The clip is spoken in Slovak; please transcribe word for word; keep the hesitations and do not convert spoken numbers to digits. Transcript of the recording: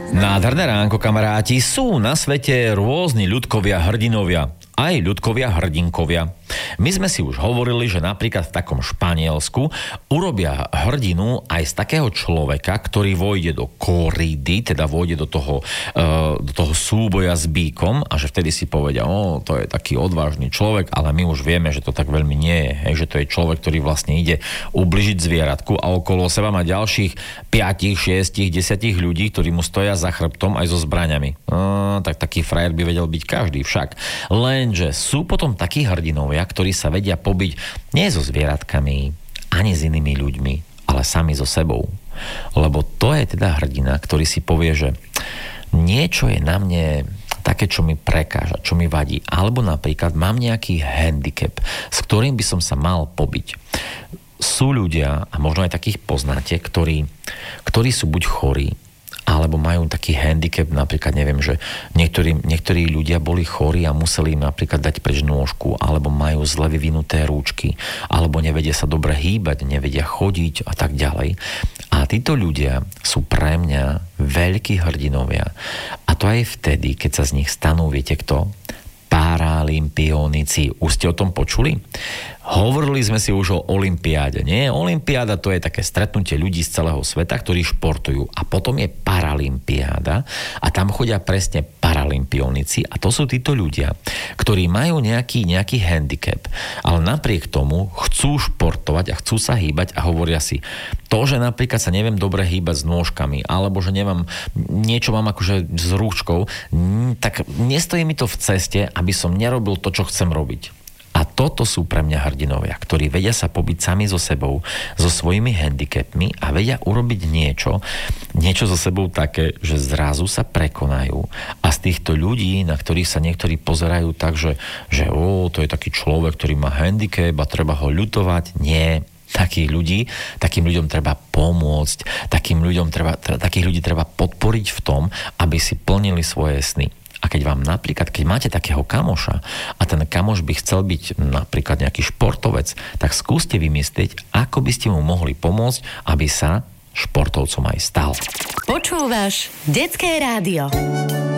Nádherné ránko, kamaráti. Sú na svete rôzni ľudkovia hrdinovia, aj ľudkovia hrdinkovia. My sme si už hovorili, že napríklad v takom Španielsku urobia hrdinu aj z takého človeka, ktorý vojde do koridy, teda vojde do toho, uh, do toho súboja s bíkom a že vtedy si povedia, o, to je taký odvážny človek, ale my už vieme, že to tak veľmi nie je, hej, že to je človek, ktorý vlastne ide ubližiť zvieratku a okolo seba má ďalších päť, šesť, desať ľudí, ktorí mu stoja za chrbtom aj so zbraňami. Uh, tak taký frajer by vedel byť každý však. Lenže sú potom takí hrdinovia, ktorí sa vedia pobiť nie so zvieratkami, ani s inými ľuďmi, ale sami so sebou. Lebo to je teda hrdina, ktorý si povie, že niečo je na mne také, čo mi prekáža, čo mi vadí. Alebo napríklad mám nejaký handicap, s ktorým by som sa mal pobiť. Sú ľudia, a možno aj takých poznáte, ktorí, ktorí sú buď chorí, alebo majú taký handicap, napríklad neviem, že niektorí, niektorí ľudia boli chorí a museli im napríklad dať preč nôžku, alebo majú zle vyvinuté rúčky, alebo nevedia sa dobre hýbať, nevedia chodiť a tak ďalej. A títo ľudia sú pre mňa veľkí hrdinovia. A to aj vtedy, keď sa z nich stanú, viete kto? Paralympionici. Už ste o tom počuli? Hovorili sme si už o olympiáde. Nie, olympiáda to je také stretnutie ľudí z celého sveta, ktorí športujú. A potom je paralympiáda a tam chodia presne paralympionici a to sú títo ľudia, ktorí majú nejaký, nejaký handicap, ale napriek tomu chcú športovať a chcú sa hýbať a hovoria si, to, že napríklad sa neviem dobre hýbať s nôžkami, alebo že nemám, niečo mám akože s rúčkou, tak nestojí mi to v ceste, aby som nerobil to, čo chcem robiť. A toto sú pre mňa hrdinovia, ktorí vedia sa pobiť sami so sebou, so svojimi handicapmi a vedia urobiť niečo, niečo so sebou také, že zrazu sa prekonajú. A z týchto ľudí, na ktorých sa niektorí pozerajú tak, že, že ó, to je taký človek, ktorý má handicap a treba ho ľutovať. Nie. Takých ľudí, takým ľuďom treba pomôcť, takým ľuďom treba, takých ľudí treba podporiť v tom, aby si plnili svoje sny. A keď vám napríklad, keď máte takého kamoša a ten kamoš by chcel byť napríklad nejaký športovec, tak skúste vymyslieť, ako by ste mu mohli pomôcť, aby sa športovcom aj stal. Počúvaš Detské rádio.